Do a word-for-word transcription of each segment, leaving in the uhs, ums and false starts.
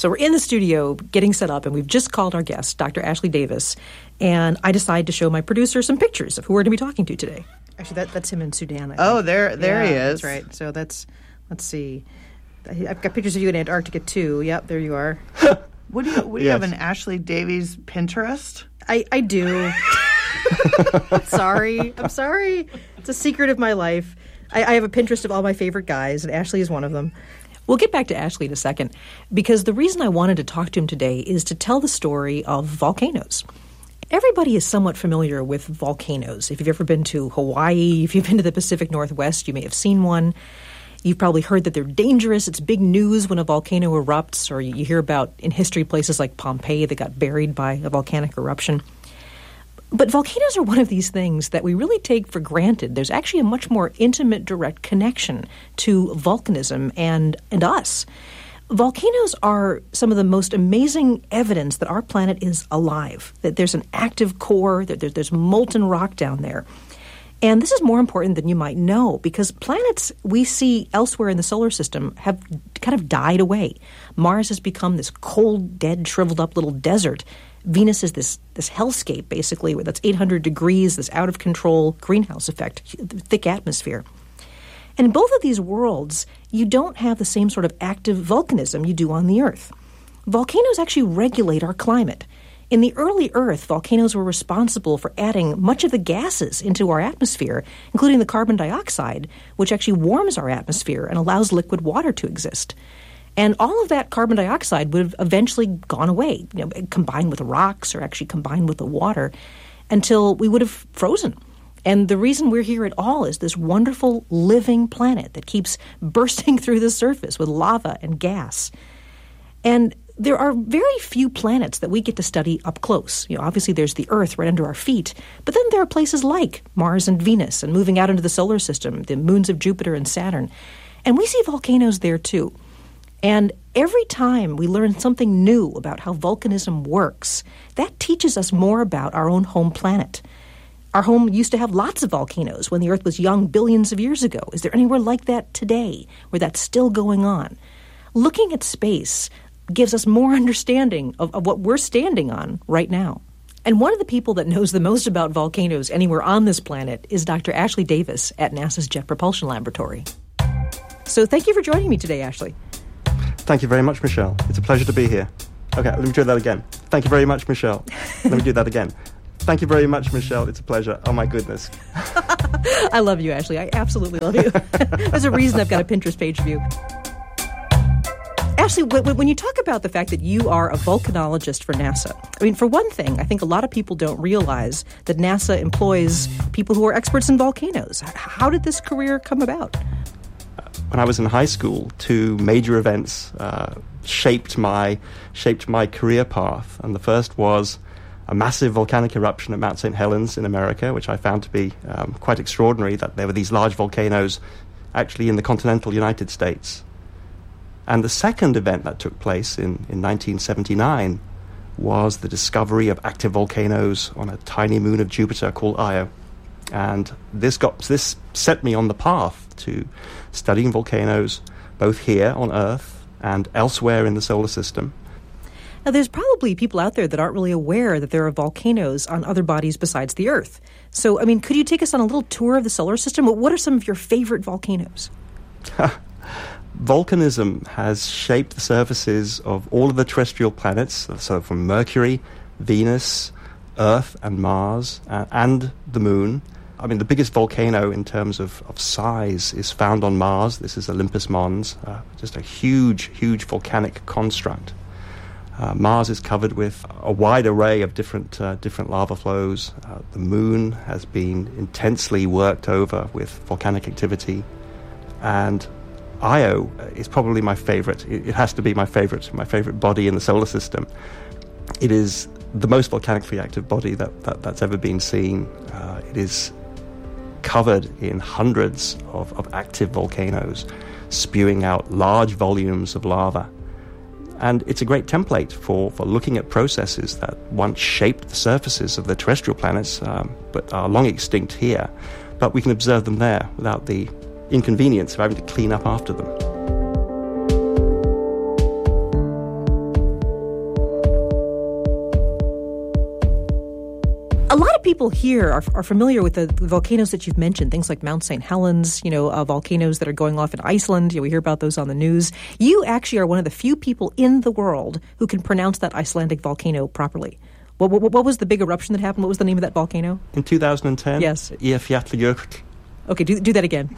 So we're in the studio getting set up, and we've just called our guest, Doctor Ashley Davis, and I decide to show my producer some pictures of who we're going to be talking to today. Actually, that, that's him in Sudan, I think. Oh, there there yeah, he is. That's right. So that's, let's see. I've got pictures of you in Antarctica, too. Yep, there you are. What do you, what do you Yes. have, an Ashley Davies Pinterest? I, I do. I'm sorry. I'm sorry. It's a secret of my life. I, I have a Pinterest of all my favorite guys, and Ashley is one of them. We'll get back to Ashley in a second, because the reason I wanted to talk to him today is to tell the story of volcanoes. Everybody is somewhat familiar with volcanoes. If you've ever been to Hawaii, if you've been to the Pacific Northwest, you may have seen one. You've probably heard that they're dangerous. It's big news when a volcano erupts, or you hear about in history places like Pompeii that got buried by a volcanic eruption. But volcanoes are one of these things that we really take for granted. There's actually a much more intimate, direct connection to volcanism and, and us. Volcanoes are some of the most amazing evidence that our planet is alive, that there's an active core, that there's, there's molten rock down there. And this is more important than you might know, because planets we see elsewhere in the solar system have kind of died away. Mars has become this cold, dead, shriveled up little desert. Venus is this this hellscape, basically, where that's eight hundred degrees, this out-of-control greenhouse effect, thick atmosphere. And in both of these worlds, you don't have the same sort of active volcanism you do on the Earth. Volcanoes actually regulate our climate. In the early Earth, volcanoes were responsible for adding much of the gases into our atmosphere, including the carbon dioxide, which actually warms our atmosphere and allows liquid water to exist. And all of that carbon dioxide would have eventually gone away, you know, combined with the rocks or actually combined with the water, until we would have frozen. And the reason we're here at all is this wonderful living planet that keeps bursting through the surface with lava and gas. And there are very few planets that we get to study up close. You know, obviously there's the Earth right under our feet, but then there are places like Mars and Venus, and moving out into the solar system, the moons of Jupiter and Saturn. And we see volcanoes there too. And every time we learn something new about how volcanism works, that teaches us more about our own home planet. Our home used to have lots of volcanoes when the Earth was young billions of years ago. Is there anywhere like that today, where that's still going on? Looking at space gives us more understanding of, of what we're standing on right now. And one of the people that knows the most about volcanoes anywhere on this planet is Doctor Ashley Davis at NASA's Jet Propulsion Laboratory. So thank you for joining me today, Ashley. Thank you very much, Michelle. It's a pleasure to be here. Okay, let me do that again. Thank you very much, Michelle. Let me do that again. Thank you very much, Michelle. It's a pleasure. Oh, my goodness. I love you, Ashley. I absolutely love you. There's a reason I've got a Pinterest page of you. Ashley, when you talk about the fact that you are a volcanologist for NASA, I mean, for one thing, I think a lot of people don't realize that NASA employs people who are experts in volcanoes. How did this career come about? When I was in high school, two major events uh, shaped my shaped my career path. And the first was a massive volcanic eruption at Mount Saint Helens in America, which I found to be um, quite extraordinary, that there were these large volcanoes actually in the continental United States. And the second event that took place in, in nineteen seventy-nine was the discovery of active volcanoes on a tiny moon of Jupiter called Io. And this got this set me on the path to studying volcanoes both here on Earth and elsewhere in the solar system. Now, there's probably people out there that aren't really aware that there are volcanoes on other bodies besides the Earth. So, I mean, could you take us on a little tour of the solar system? What are some of your favorite volcanoes? Volcanism has shaped the surfaces of all of the terrestrial planets, so from Mercury, Venus, Earth and Mars, uh, and the Moon. I mean, the biggest volcano in terms of, of size is found on Mars. This is Olympus Mons, uh, just a huge, huge volcanic construct. Uh, Mars is covered with a wide array of different uh, different lava flows. Uh, the Moon has been intensely worked over with volcanic activity. And Io is probably my favorite. It, it has to be my favorite, my favorite body in the solar system. It is the most volcanically active body that, that that's ever been seen. Uh, it is covered in hundreds of, of active volcanoes, spewing out large volumes of lava. And it's a great template for, for looking at processes that once shaped the surfaces of the terrestrial planets, um, but are long extinct here. But we can observe them there without the inconvenience of having to clean up after them. people here are, are familiar with the, the volcanoes that you've mentioned, things like Mount Saint Helens, you know, uh, volcanoes that are going off in Iceland. You know, we hear about those on the news. You actually are one of the few people in the world who can pronounce that Icelandic volcano properly. What, what, what was the big eruption that happened? What was the name of that volcano? In two thousand ten? Yes. Eyjafjallajökull. Okay, do, do that again.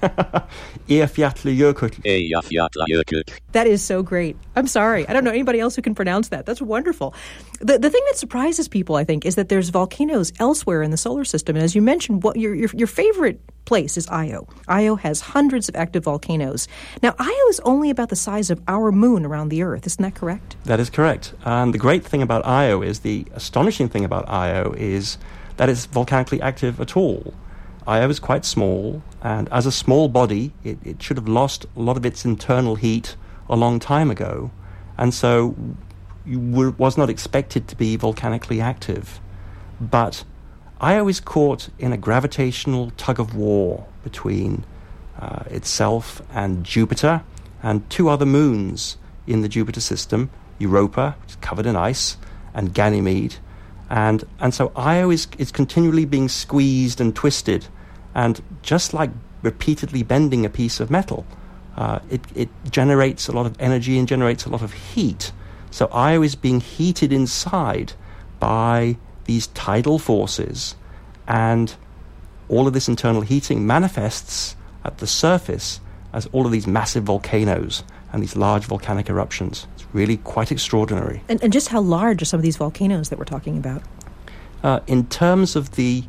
Eyjafjallajökull. Eyjafjallajökull. That is so great. I'm sorry. I don't know anybody else who can pronounce that. That's wonderful. The the thing that surprises people, I think, is that there's volcanoes elsewhere in the solar system. And as you mentioned, what your your, your favorite place is Io. Io has hundreds of active volcanoes. Now, Io is only about the size of our moon around the Earth. Isn't that correct? That is correct. And the great thing about Io is, the astonishing thing about Io is that it's volcanically active at all. Io is quite small, and as a small body, it, it should have lost a lot of its internal heat a long time ago, and so you were, was not expected to be volcanically active. But Io is caught in a gravitational tug-of-war between uh, itself and Jupiter and two other moons in the Jupiter system, Europa, which is covered in ice, and Ganymede. And and so Io is, is continually being squeezed and twisted, and just like repeatedly bending a piece of metal, uh, it, it generates a lot of energy and generates a lot of heat. So Io is being heated inside by these tidal forces, and all of this internal heating manifests at the surface as all of these massive volcanoes and these large volcanic eruptions. It's really quite extraordinary. And, and just how large are some of these volcanoes that we're talking about? Uh, in terms of the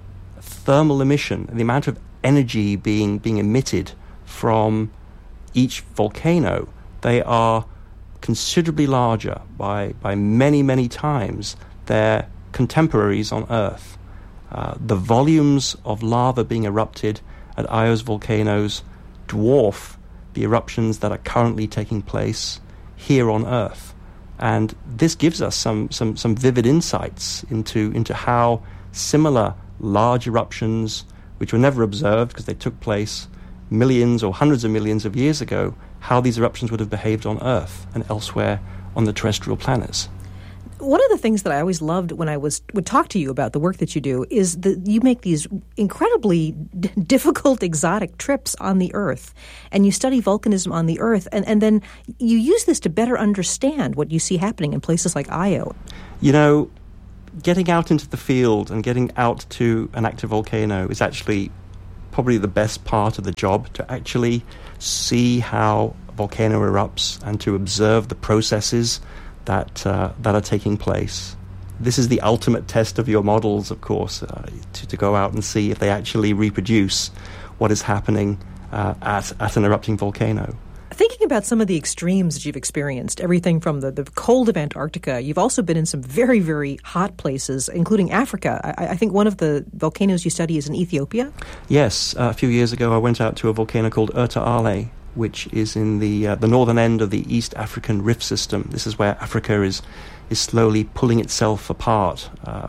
thermal emission, the amount of energy being being emitted from each volcano, they are considerably larger by, by many, many times their contemporaries on Earth. Uh, the volumes of lava being erupted at Io's volcanoes dwarf the eruptions that are currently taking place here on Earth. And this gives us some, some, some vivid insights into, into how similar large eruptions, which were never observed because they took place millions or hundreds of millions of years ago, how these eruptions would have behaved on Earth and elsewhere on the terrestrial planets. One of the things that I always loved when I was would talk to you about the work that you do is that you make these incredibly d- difficult, exotic trips on the Earth, and you study volcanism on the Earth, and, and then you use this to better understand what you see happening in places like Io. You know, getting out into the field and getting out to an active volcano is actually probably the best part of the job, to actually see how a volcano erupts and to observe the processes that uh, that are taking place. This is the ultimate test of your models, of course, uh, to, to go out and see if they actually reproduce what is happening uh, at, at an erupting volcano. Thinking about some of the extremes that you've experienced, everything from the, the cold of Antarctica, you've also been in some very, very hot places, including Africa. I, I think one of the volcanoes you study is in Ethiopia? Yes. Uh, a few years ago I went out to a volcano called Erta Ale, which is in the uh, the northern end of the East African Rift System. This is where Africa is is slowly pulling itself apart. Uh,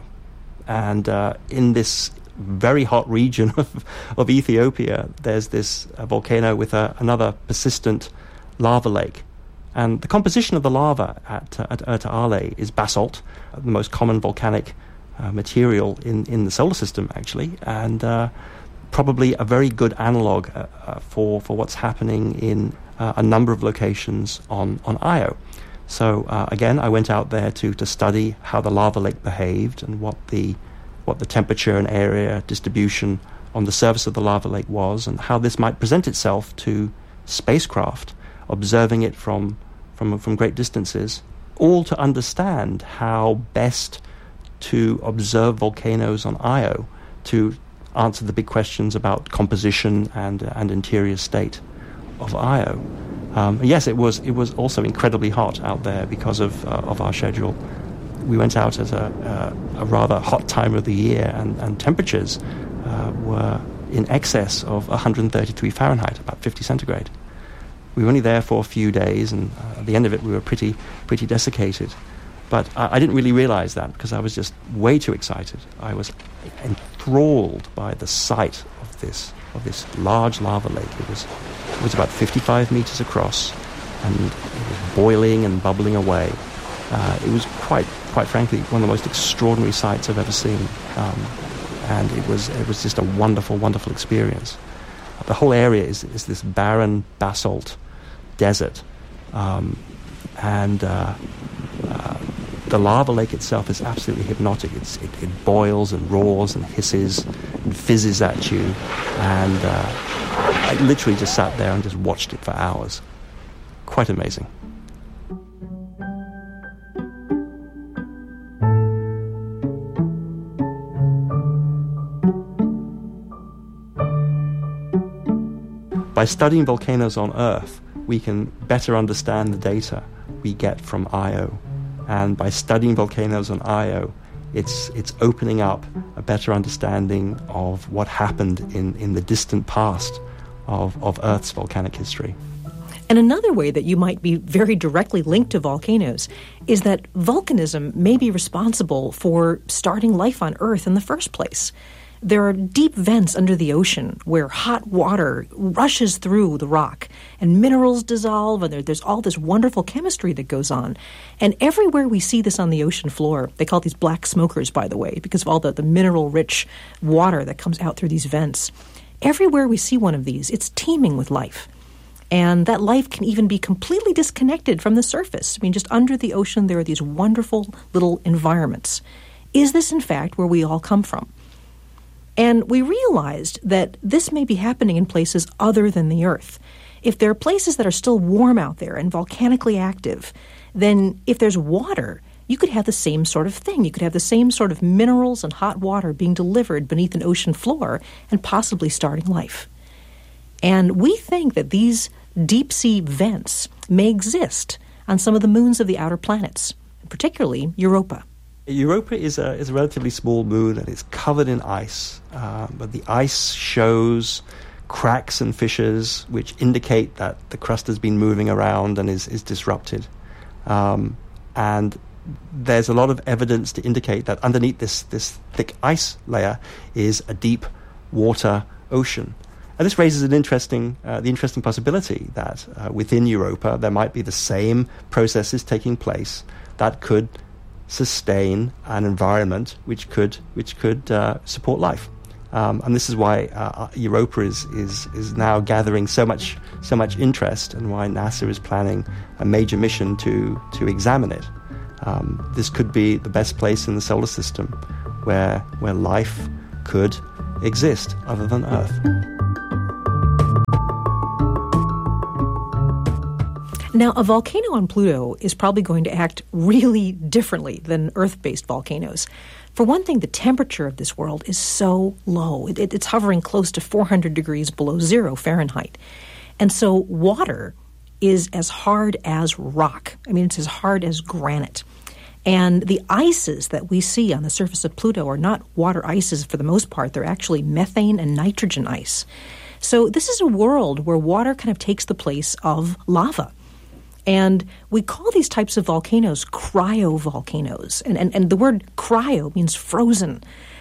and uh, in this very hot region of, of Ethiopia, there's this uh, volcano with a, another persistent lava lake. And the composition of the lava at, uh, at Erta Ale is basalt, uh, the most common volcanic uh, material in, in the solar system, actually. And uh, probably a very good analog uh, uh, for, for what's happening in uh, a number of locations on, on Io. So uh, again, I went out there to, to study how the lava lake behaved and what the what the temperature and area distribution on the surface of the lava lake was, and how this might present itself to spacecraft observing it from from from great distances, all to understand how best to observe volcanoes on Io to answer the big questions about composition and uh, and interior state of Io. Um, yes, it was it was also incredibly hot out there because of uh, of our schedule. We went out at a, a, a rather hot time of the year, and, and temperatures uh, were in excess of one hundred thirty-three Fahrenheit, about fifty centigrade. We were only there for a few days, and uh, at the end of it we were pretty pretty desiccated. But I, I didn't really realize that because I was just way too excited. I was enthralled by the sight of this of this large lava lake. It was it was about fifty-five meters across, and it was boiling and bubbling away. Uh, it was quite quite frankly, one of the most extraordinary sights I've ever seen. Um, and it was it was just a wonderful, wonderful experience. The whole area is, is this barren basalt desert. Um, and uh, uh, the lava lake itself is absolutely hypnotic. It's, it, it boils and roars and hisses and fizzes at you. And uh, I literally just sat there and just watched it for hours. Quite amazing. By studying volcanoes on Earth, we can better understand the data we get from Io. And by studying volcanoes on Io, it's it's opening up a better understanding of what happened in, in the distant past of, of Earth's volcanic history. And another way that you might be very directly linked to volcanoes is that volcanism may be responsible for starting life on Earth in the first place. There are deep vents under the ocean where hot water rushes through the rock and minerals dissolve, and there, there's all this wonderful chemistry that goes on. And everywhere we see this on the ocean floor, they call these black smokers, by the way, because of all the, the mineral-rich water that comes out through these vents. Everywhere we see one of these, it's teeming with life. And that life can even be completely disconnected from the surface. I mean, just under the ocean, there are these wonderful little environments. Is this, in fact, where we all come from? And we realized that this may be happening in places other than the Earth. If there are places that are still warm out there and volcanically active, then if there's water, you could have the same sort of thing. You could have the same sort of minerals and hot water being delivered beneath an ocean floor and possibly starting life. And we think that these deep-sea vents may exist on some of the moons of the outer planets, particularly Europa. Europa is a, is a relatively small moon, and it's covered in ice. Uh, but the ice shows cracks and fissures which indicate that the crust has been moving around and is, is disrupted. Um, and there's a lot of evidence to indicate that underneath this, this thick ice layer is a deep water ocean. And this raises an interesting, uh, the interesting possibility that uh, within Europa there might be the same processes taking place that could sustain an environment which could which could uh, support life. Um, and this is why uh, Europa is, is is now gathering so much so much interest, and why NASA is planning a major mission to to examine it. Um, this could be the best place in the solar system where where life could exist other than Earth. Now, a volcano on Pluto is probably going to act really differently than Earth-based volcanoes. For one thing, the temperature of this world is so low. It, it, it's hovering close to four hundred degrees below zero Fahrenheit. And so water is as hard as rock. I mean, it's as hard as granite. And the ices that we see on the surface of Pluto are not water ices for the most part. They're actually methane and nitrogen ice. So this is a world where water kind of takes the place of lava. And we call these types of volcanoes cryovolcanoes. And, and, and the word cryo means frozen.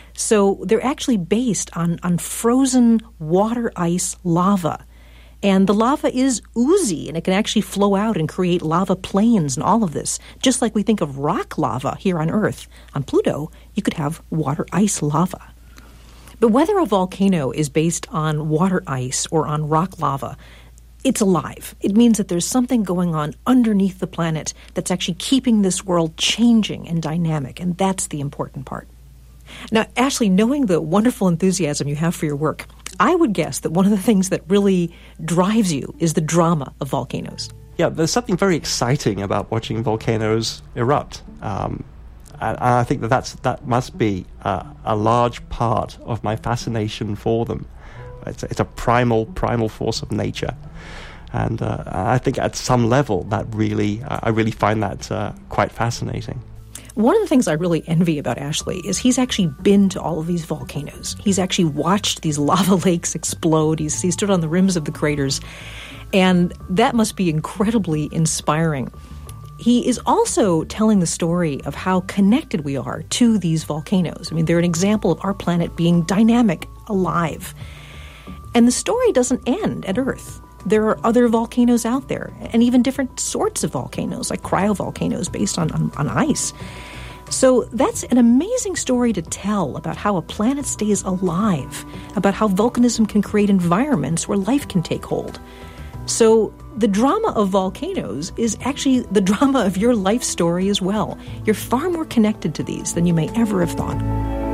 So they're actually based on, on frozen water ice lava. And the lava is oozy, and it can actually flow out and create lava plains and all of this. Just like we think of rock lava here on Earth, on Pluto, you could have water ice lava. But whether a volcano is based on water ice or on rock lava, it's alive. It means that there's something going on underneath the planet that's actually keeping this world changing and dynamic, and that's the important part. Now, Ashley, knowing the wonderful enthusiasm you have for your work, I would guess that one of the things that really drives you is the drama of volcanoes. Yeah, there's something very exciting about watching volcanoes erupt. Um, and I think that that's, that must be uh, a large part of my fascination for them. It's a, it's a primal, primal force of nature. And uh, I think at some level that really, uh, I really find that uh, quite fascinating. One of the things I really envy about Ashley is he's actually been to all of these volcanoes. He's actually watched these lava lakes explode. He's, he stood on the rims of the craters. And that must be incredibly inspiring. He is also telling the story of how connected we are to these volcanoes. I mean, they're an example of our planet being dynamic, alive. And the story doesn't end at Earth. There are other volcanoes out there, and even different sorts of volcanoes, like cryovolcanoes based on, on, on ice. So that's an amazing story to tell about how a planet stays alive, about how volcanism can create environments where life can take hold. So the drama of volcanoes is actually the drama of your life story as well. You're far more connected to these than you may ever have thought.